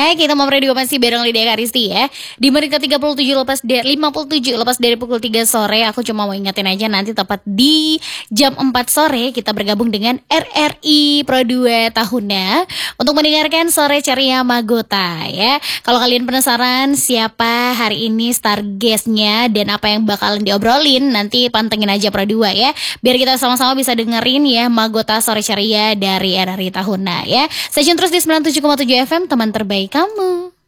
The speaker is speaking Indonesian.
kita mau radio masih bareng Lydia Karisti ya. Di menit ke-37 lepas dari pukul 3 sore. Aku cuma mau ingetin aja nanti tepat di jam 4 sore kita bergabung dengan RRI Pro 2 tahunnya untuk mendengarkan Sore Ceria Magota ya. Kalau kalian penasaran siapa hari ini star guestnya dan apa yang bakalan diobrolin, nanti pantengin aja Pro 2 ya. Biar kita sama-sama bisa dengerin ya Magota Sore Ceria dari RRI tahunnya ya. Stay tune terus di 97,7 FM, teman terbaik kamu.